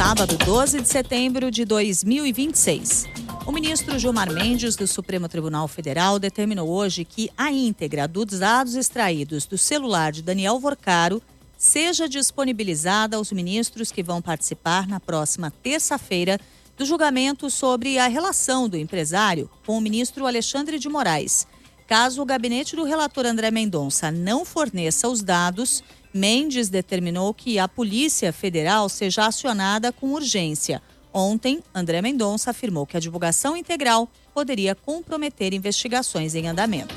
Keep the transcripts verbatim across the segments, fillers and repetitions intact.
sábado, doze de setembro de dois mil e vinte e seis. O ministro Gilmar Mendes, do Supremo Tribunal Federal, determinou hoje que a íntegra dos dados extraídos do celular de Daniel Vorcaro seja disponibilizada aos ministros que vão participar na próxima terça-feira do julgamento sobre a relação do empresário com o ministro Alexandre de Moraes. Caso o gabinete do relator André Mendonça não forneça os dados, Mendes determinou que a Polícia Federal seja acionada com urgência. Ontem, André Mendonça afirmou que a divulgação integral poderia comprometer investigações em andamento.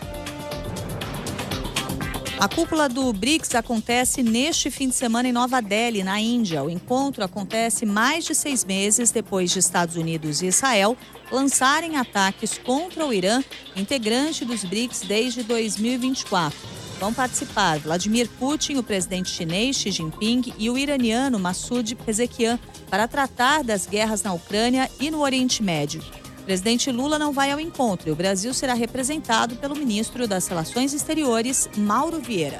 A cúpula do BRICS acontece neste fim de semana em Nova Delhi, na Índia. O encontro acontece mais de seis meses depois de Estados Unidos e Israel lançarem ataques contra o Irã, integrante dos BRICS desde dois mil e vinte e quatro. Vão participar Vladimir Putin, o presidente chinês Xi Jinping e o iraniano Massoud Pezeshkian para tratar das guerras na Ucrânia e no Oriente Médio. O presidente Lula não vai ao encontro e o Brasil será representado pelo ministro das Relações Exteriores, Mauro Vieira.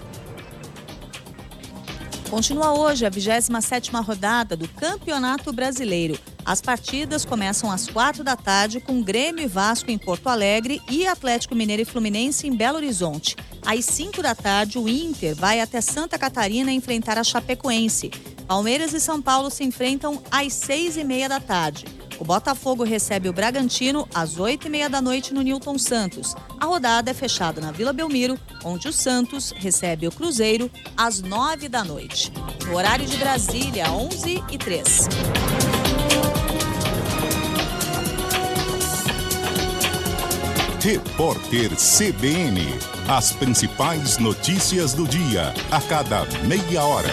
Continua hoje a vigésima sétima rodada do Campeonato Brasileiro. As partidas começam às quatro da tarde com Grêmio e Vasco em Porto Alegre e Atlético Mineiro e Fluminense em Belo Horizonte. Às cinco da tarde, o Inter vai até Santa Catarina enfrentar a Chapecoense. Palmeiras e São Paulo se enfrentam às seis e meia da tarde. O Botafogo recebe o Bragantino às oito e meia da noite no Newton Santos. A rodada é fechada na Vila Belmiro, onde o Santos recebe o Cruzeiro às nove da noite. No horário de Brasília, onze e três. Repórter C B N. As principais notícias do dia, a cada meia hora.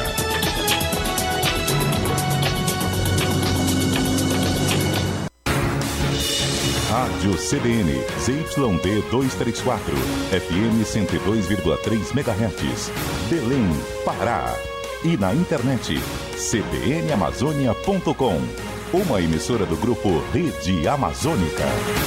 Rádio C B N, Z Y D duzentos e trinta e quatro, F M cento e dois vírgula três megahertz, Belém, Pará. E na internet, c b n amazônia ponto com, uma emissora do grupo Rede Amazônica.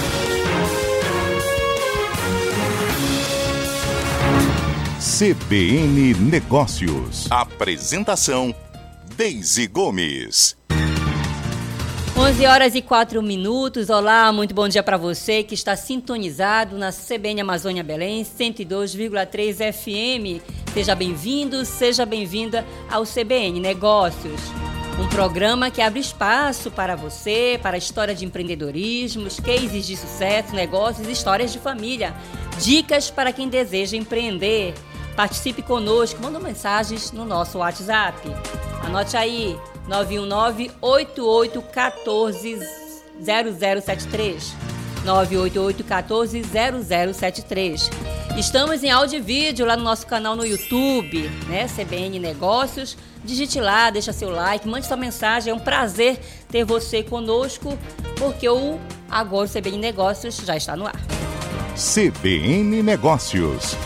C B N Negócios. Apresentação, Deise Gomes. onze horas e quatro minutos. Olá, muito bom dia para você que está sintonizado na C B N Amazônia Belém, cento e dois vírgula três F M. Seja bem-vindo, seja bem-vinda ao C B N Negócios. Um programa que abre espaço para você, para a história de empreendedorismo, cases de sucesso, negócios e histórias de família. Dicas para quem deseja empreender. Participe conosco, manda mensagens no nosso WhatsApp. Anote aí, nove um nove, oito oito um quatro, zero zero sete três. nove oito oito um quatro, zero zero sete três. Estamos em áudio e vídeo lá no nosso canal no YouTube, né? C B N Negócios. Digite lá, deixa seu like, mande sua mensagem. É um prazer ter você conosco, porque o Agora o C B N Negócios já está no ar. C B N Negócios.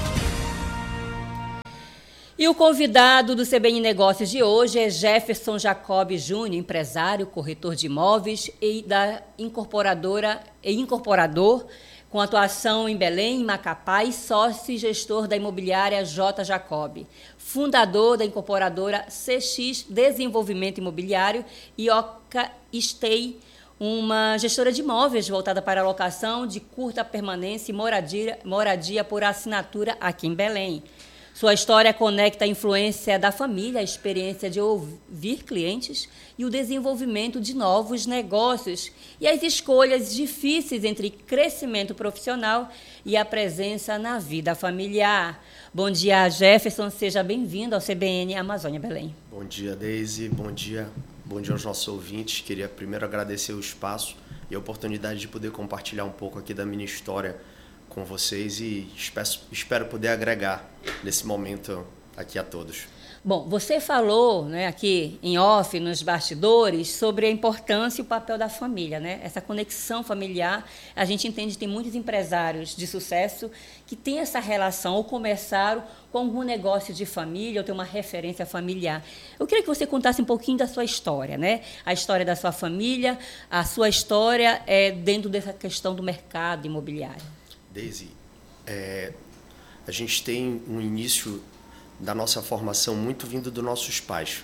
E o convidado do C B N Negócios de hoje é Jefferson Jacob Júnior, empresário, corretor de imóveis e da incorporadora e incorporador, com atuação em Belém, Macapá e sócio e gestor da imobiliária J. Jacob, fundador da incorporadora C X Desenvolvimento Imobiliário e Oca Stay, uma gestora de imóveis voltada para a locação de curta permanência e moradia, moradia por assinatura aqui em Belém. Sua história conecta a influência da família, a experiência de ouvir clientes e o desenvolvimento de novos negócios e as escolhas difíceis entre crescimento profissional e a presença na vida familiar. Bom dia, Jefferson. Seja bem-vindo ao C B N Amazônia Belém. Bom dia, Deise. Bom dia. Bom dia aos nossos ouvintes. Queria primeiro agradecer o espaço e a oportunidade de poder compartilhar um pouco aqui da minha história com vocês e espero, espero poder agregar nesse momento aqui a todos. Bom, você falou, né, aqui em off, nos bastidores, sobre a importância e o papel da família, né? Essa conexão familiar. A gente entende que tem muitos empresários de sucesso que têm essa relação ou começaram com algum negócio de família ou tem uma referência familiar. Eu queria que você contasse um pouquinho da sua história, né? A história da sua família, a sua história é, dentro dessa questão do mercado imobiliário. Deise, é, a gente tem um início da nossa formação muito vindo dos nossos pais.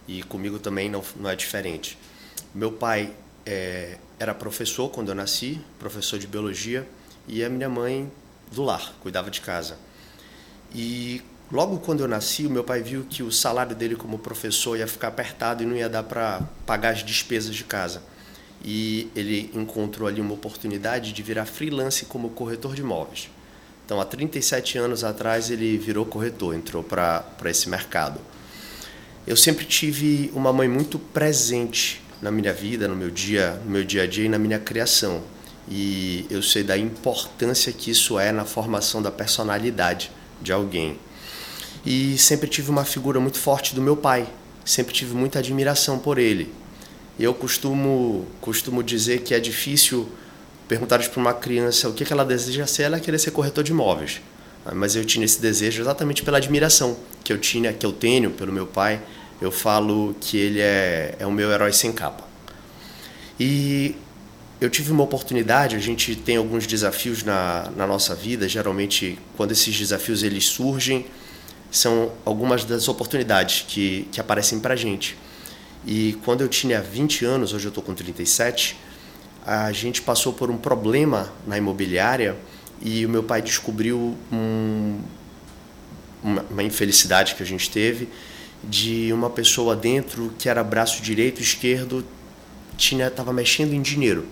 e comigo também não, não é diferente. Meu pai é, era professor quando eu nasci, professor de biologia, e a minha mãe do lar, cuidava de casa. E logo quando eu nasci, o meu pai viu que o salário dele como professor ia ficar apertado e não ia dar para pagar as despesas de casa. E ele encontrou ali uma oportunidade de virar freelance como corretor de imóveis. Então, há trinta e sete anos atrás, ele virou corretor, entrou para esse mercado. Eu sempre tive uma mãe muito presente na minha vida, no meu dia, no meu dia a dia e na minha criação. E eu sei da importância que isso é na formação da personalidade de alguém. E sempre tive uma figura muito forte do meu pai, sempre tive muita admiração por ele. Eu costumo, costumo dizer que é difícil perguntar para uma criança o que ela deseja ser, ela querer ser corretor de imóveis. Mas eu tinha esse desejo exatamente pela admiração que eu tinha, que eu tenho pelo meu pai. Eu falo que ele é, é o meu herói sem capa. E eu tive uma oportunidade, a gente tem alguns desafios na, na nossa vida, geralmente quando esses desafios eles surgem, são algumas das oportunidades que, que aparecem para a gente. E quando eu tinha vinte anos, hoje eu estou com trinta e sete, a gente passou por um problema na imobiliária e o meu pai descobriu um, uma, uma infelicidade que a gente teve de uma pessoa dentro que era braço direito e esquerdo, estava mexendo em dinheiro.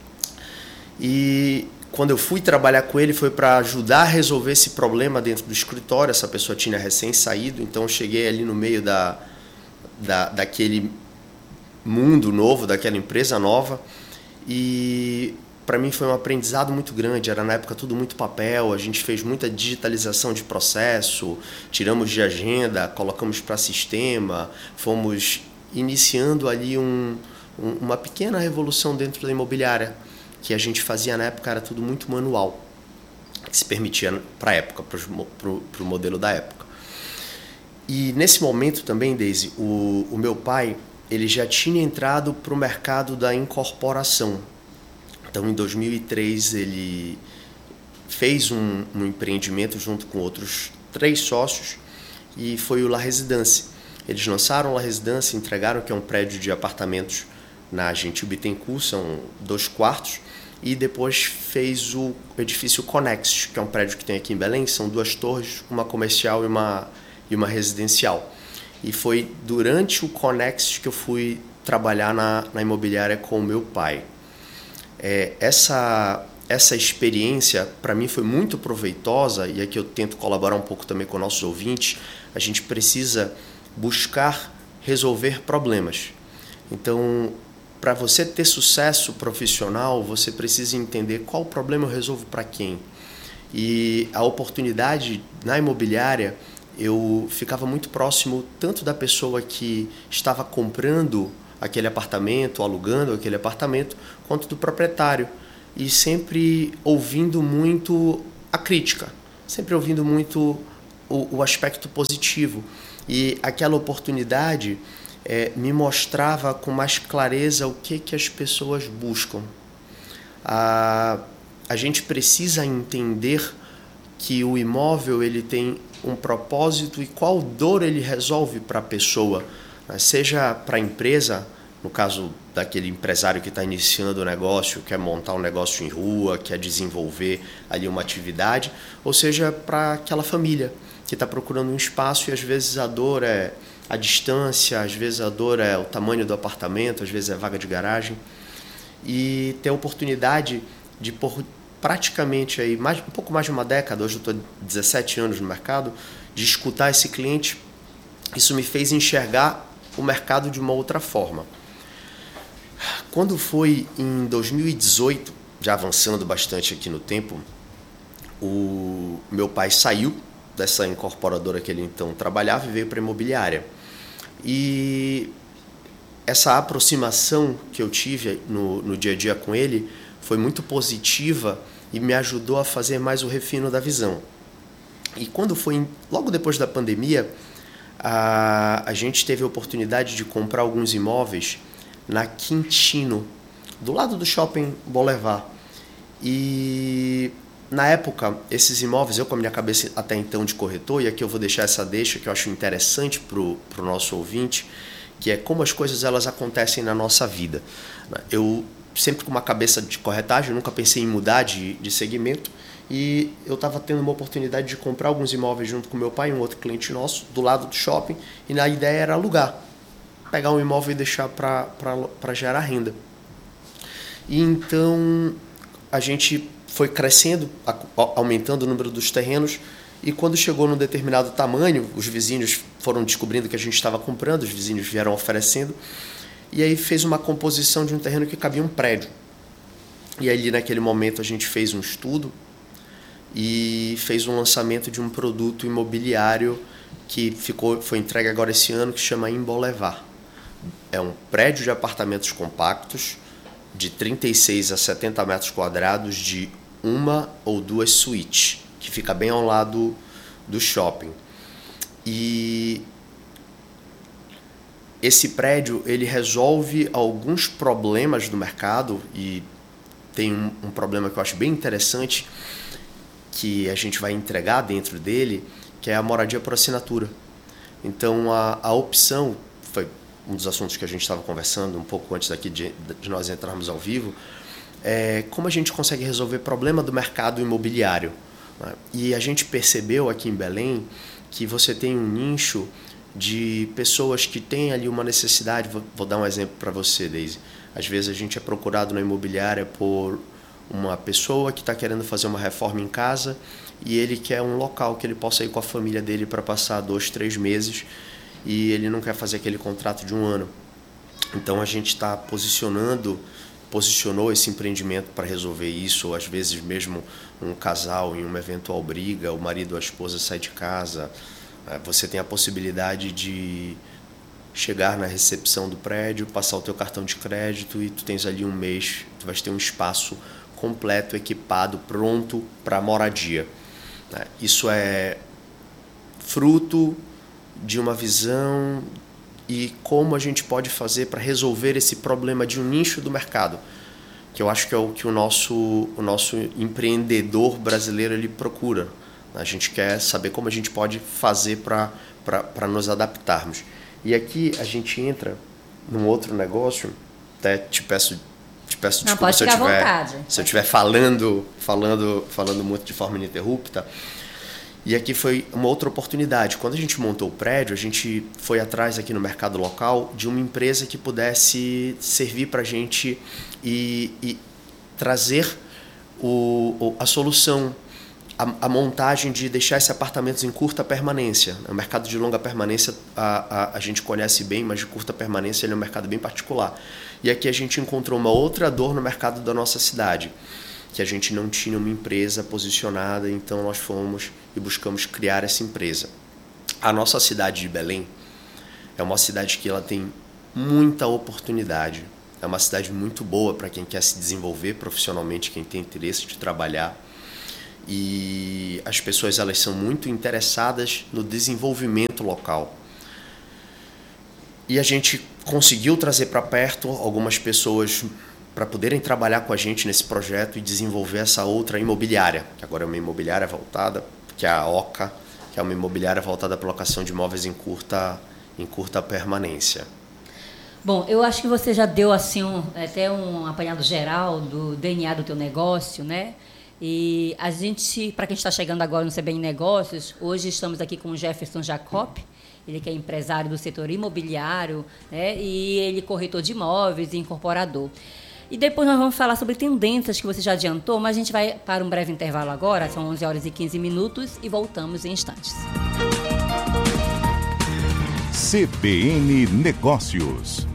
E quando eu fui trabalhar com ele foi para ajudar a resolver esse problema dentro do escritório. Essa pessoa tinha recém saído, então eu cheguei ali no meio da, da, daquele mundo novo, daquela empresa nova, e para mim foi um aprendizado muito grande. Era na época tudo muito papel, a gente fez muita digitalização de processo, tiramos de agenda, colocamos para sistema, fomos iniciando ali um, um, uma pequena revolução dentro da imobiliária, que a gente fazia na época era tudo muito manual, que se permitia para a época, para o modelo da época. E nesse momento também, Deise, o, o meu pai ele já tinha entrado para o mercado da incorporação. Então, em dois mil e três, ele fez um, um empreendimento junto com outros três sócios e foi o La Residência. Eles lançaram o La Residência, entregaram, que é um prédio de apartamentos na Gentil Bittencourt, são dois quartos, e depois fez o edifício Conext, que é um prédio que tem aqui em Belém, são duas torres, uma comercial e uma, e uma residencial. E foi durante o Conext que eu fui trabalhar na, na imobiliária com o meu pai. É, essa, essa experiência, para mim, foi muito proveitosa, e aqui eu tento colaborar um pouco também com nossos ouvintes. A gente precisa buscar resolver problemas. Então, para você ter sucesso profissional, você precisa entender qual problema eu resolvo para quem. E a oportunidade na imobiliária, eu ficava muito próximo tanto da pessoa que estava comprando aquele apartamento, alugando aquele apartamento, quanto do proprietário. E sempre ouvindo muito a crítica, sempre ouvindo muito o, o aspecto positivo. E aquela oportunidade é, me mostrava com mais clareza o que, que as pessoas buscam. A, a gente precisa entender que o imóvel ele tem um propósito e qual dor ele resolve para a pessoa, seja para a empresa, no caso daquele empresário que está iniciando o negócio, quer montar um negócio em rua, quer desenvolver ali uma atividade, ou seja, para aquela família que está procurando um espaço e às vezes a dor é a distância, às vezes a dor é o tamanho do apartamento, às vezes é vaga de garagem, e ter a oportunidade de por praticamente aí, mais, um pouco mais de uma década, hoje eu estou dezessete anos no mercado, de escutar esse cliente, isso me fez enxergar o mercado de uma outra forma. Quando foi em dois mil e dezoito, já avançando bastante aqui no tempo, o meu pai saiu dessa incorporadora que ele então trabalhava e veio para a imobiliária. E essa aproximação que eu tive no, no dia a dia com ele foi muito positiva e me ajudou a fazer mais o refino da visão. E quando foi, logo depois da pandemia, a, a gente teve a oportunidade de comprar alguns imóveis na Quintino, do lado do Shopping Boulevard. E na época, esses imóveis, eu com a minha cabeça até então de corretor, e aqui eu vou deixar essa deixa que eu acho interessante para o nosso ouvinte, que é como as coisas elas acontecem na nossa vida. Eu sempre com uma cabeça de corretagem, nunca pensei em mudar de, de segmento, e eu estava tendo uma oportunidade de comprar alguns imóveis junto com meu pai e um outro cliente nosso, do lado do shopping, e a ideia era alugar, pegar um imóvel e deixar para gerar renda. E então a gente foi crescendo, aumentando o número dos terrenos, e quando chegou num determinado tamanho, os vizinhos foram descobrindo que a gente estava comprando, os vizinhos vieram oferecendo, e aí fez uma composição de um terreno que cabia um prédio. E ali naquele momento a gente fez um estudo e fez um lançamento de um produto imobiliário que ficou, foi entregue agora esse ano, que chama Imbolevar. É um prédio de apartamentos compactos de trinta e seis a setenta metros quadrados, de uma ou duas suítes, que fica bem ao lado do shopping. E esse prédio ele resolve alguns problemas do mercado, e tem um, um problema que eu acho bem interessante, que a gente vai entregar dentro dele, que é a moradia por assinatura. Então a, a opção, foi um dos assuntos que a gente estava conversando um pouco antes daqui de, de nós entrarmos ao vivo, é como a gente consegue resolver problema do mercado imobiliário. Né? E a gente percebeu aqui em Belém que você tem um nicho de pessoas que têm ali uma necessidade. Vou, vou dar um exemplo para você, Deise. Às vezes a gente é procurado na imobiliária por uma pessoa que está querendo fazer uma reforma em casa e ele quer um local que ele possa ir com a família dele para passar dois, três meses, e ele não quer fazer aquele contrato de um ano. Então a gente está posicionando, posicionou esse empreendimento para resolver isso, ou às vezes mesmo um casal em uma eventual briga, o marido ou a esposa sai de casa, você tem a possibilidade de chegar na recepção do prédio, passar o teu cartão de crédito e tu tens ali um mês, tu vais ter um espaço completo, equipado, pronto para moradia. Isso é fruto de uma visão e como a gente pode fazer para resolver esse problema de um nicho do mercado, que eu acho que é o que o nosso, o nosso empreendedor brasileiro ele procura. A gente quer saber como a gente pode fazer para para nos adaptarmos. E aqui a gente entra num outro negócio, até te peço Te peço Não, desculpa se eu estiver se eu estiver falando, falando, falando muito de forma ininterrupta. E aqui foi uma outra oportunidade. Quando a gente montou o prédio, a gente foi atrás aqui no mercado local de uma empresa que pudesse servir para a gente e, e trazer o, a solução, a, a montagem de deixar esses apartamentos em curta permanência. O mercado de longa permanência a, a, a gente conhece bem, mas de curta permanência ele é um mercado bem particular. E aqui a gente encontrou uma outra dor no mercado da nossa cidade, que a gente não tinha uma empresa posicionada, então nós fomos e buscamos criar essa empresa. A nossa cidade de Belém é uma cidade que ela tem muita oportunidade, é uma cidade muito boa para quem quer se desenvolver profissionalmente, quem tem interesse de trabalhar, e as pessoas elas são muito interessadas no desenvolvimento local. E a gente conseguiu trazer para perto algumas pessoas para poderem trabalhar com a gente nesse projeto e desenvolver essa outra imobiliária, que agora é uma imobiliária voltada, que é a Oca, que é uma imobiliária voltada para locação de imóveis em curta, em curta permanência. Bom, eu acho que você já deu assim um, até um apanhado geral do D N A do teu negócio, né? E a gente, para quem está chegando agora no C B N Negócios, hoje estamos aqui com o Jefferson Jacob, ele que é empresário do setor imobiliário, né? E ele é corretor de imóveis e incorporador. E depois nós vamos falar sobre tendências que você já adiantou, mas a gente vai para um breve intervalo agora, são onze horas e quinze minutos, e voltamos em instantes. C B N Negócios,